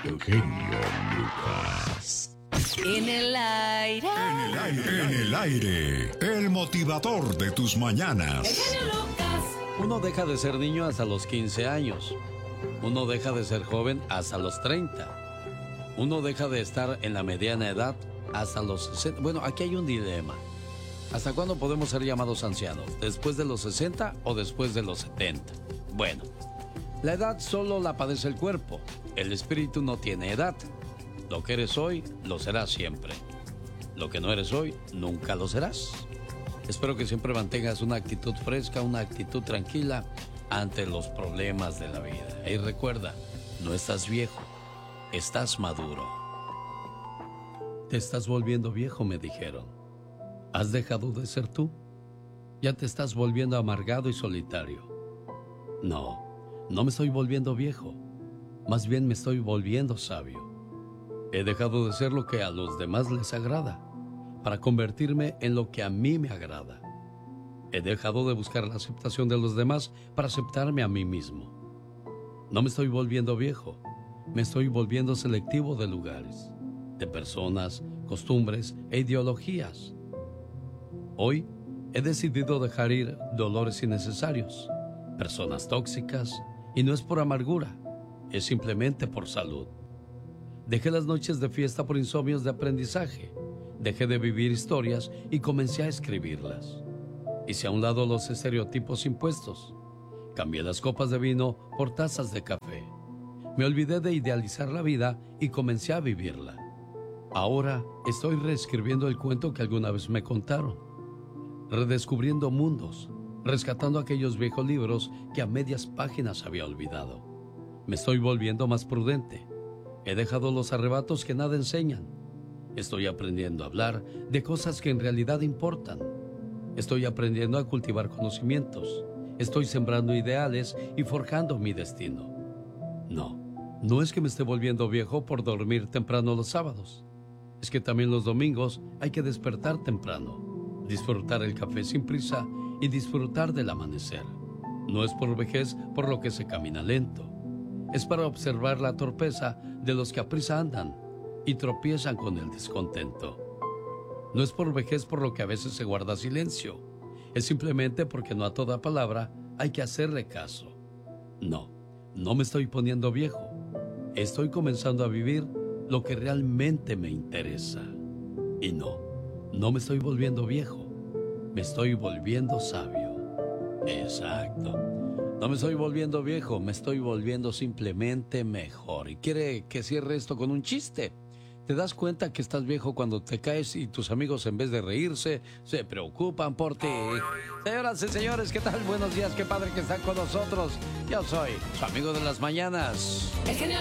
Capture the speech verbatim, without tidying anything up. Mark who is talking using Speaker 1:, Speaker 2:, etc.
Speaker 1: Eugenio Lucas.
Speaker 2: En el aire.
Speaker 3: En el aire. En el aire. El motivador de tus mañanas.
Speaker 2: Eugenio Lucas.
Speaker 4: Uno deja de ser niño hasta los quince años. Uno deja de ser joven hasta los treinta. Uno deja de estar en la mediana edad hasta los sesenta. Bueno, aquí hay un dilema. ¿Hasta cuándo podemos ser llamados ancianos? ¿Después de los sesenta o después de los setenta? Bueno, la edad solo la padece el cuerpo. El espíritu no tiene edad. Lo que eres hoy, lo serás siempre. Lo que no eres hoy, nunca lo serás. Espero que siempre mantengas una actitud fresca, una actitud tranquila ante los problemas de la vida. Y recuerda, no estás viejo, estás maduro. Te estás volviendo viejo, me dijeron. ¿Has dejado de ser tú? ¿Ya te estás volviendo amargado y solitario? No, no me estoy volviendo viejo. Más bien me estoy volviendo sabio. He dejado de ser lo que a los demás les agrada, para convertirme en lo que a mí me agrada. He dejado de buscar la aceptación de los demás para aceptarme a mí mismo. No me estoy volviendo viejo, me estoy volviendo selectivo de lugares, de personas, costumbres e ideologías. Hoy he decidido dejar ir dolores innecesarios, personas tóxicas, y no es por amargura, es simplemente por salud. Dejé las noches de fiesta por insomnios de aprendizaje, dejé de vivir historias y comencé a escribirlas. Hice a un lado los estereotipos impuestos, cambié las copas de vino por tazas de café. Me olvidé de idealizar la vida y comencé a vivirla. Ahora estoy reescribiendo el cuento que alguna vez me contaron, redescubriendo mundos, rescatando aquellos viejos libros que a medias páginas había olvidado. Me estoy volviendo más prudente. He dejado los arrebatos que nada enseñan. Estoy aprendiendo a hablar de cosas que en realidad importan. Estoy aprendiendo a cultivar conocimientos. Estoy sembrando ideales y forjando mi destino. No, no es que me esté volviendo viejo por dormir temprano los sábados. Es que también los domingos hay que despertar temprano, disfrutar el café sin prisa y disfrutar del amanecer. No es por vejez por lo que se camina lento. Es para observar la torpeza de los que a prisa andan y tropiezan con el descontento. No es por vejez por lo que a veces se guarda silencio. Es simplemente porque no a toda palabra hay que hacerle caso. No, no me estoy poniendo viejo. Estoy comenzando a vivir lo que realmente me interesa. Y no, no me estoy volviendo viejo. Me estoy volviendo sabio. Exacto. No me estoy volviendo viejo, me estoy volviendo simplemente mejor. Y quiere que cierre esto con un chiste. ¿Te das cuenta que estás viejo cuando te caes y tus amigos en vez de reírse se preocupan por ti? Señoras y señores, ¿qué tal? Buenos días, qué padre que están con nosotros. Yo soy su amigo de las mañanas.
Speaker 2: El genio